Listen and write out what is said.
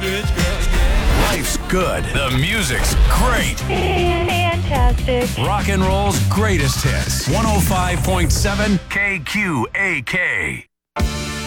rich girl, yeah. Life's good. The music's great. Fantastic. Rock and roll's greatest hits. 105.7 KQAK.